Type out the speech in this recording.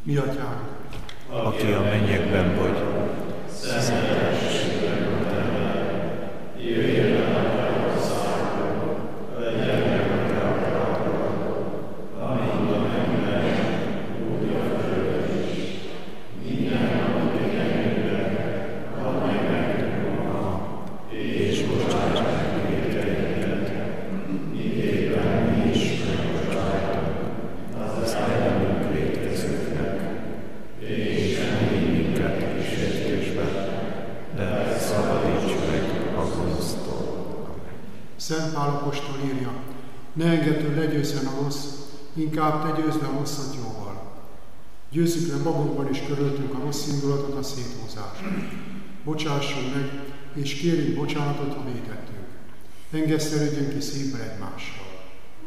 Mi atyánk, aki a mennyekben vagy, szenteltessék meg a te neved, jöjjön el a országod, legyen meg a te akaratod, amint a mennyben, úgy a földön is. Minden napi kenyerünket add meg nekünk ma, és bocsáss meg vétkeinket, miképpen mi is megbocsájtunk az ellenünk vétkezőknek, és ne vigy minket kísértésbe, de szabadíts meg a gonosztól. Szent Pál apostol írja, ne engedd, hogy legyőzzen a rossz, inkább te győzd le a rosszat jóval. Győzzük le magunkban és körülöttünk a rossz indulatot, a széthúzást. Bocsássunk meg, és kérjünk bocsánatot, ha vétettünk. Engesztelődjünk ki szívbe egymással.